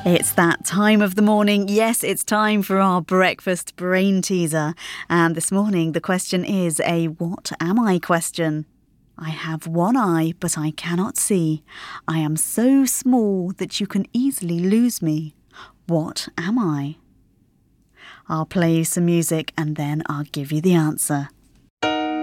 It's that time of the morning. Yes, it's time for our breakfast brain teaser. And this morning the question is a what am I question. I have one eye, but I cannot see. I am so small that you can easily lose me. What am I? I'll play you some music and then I'll give you the answer.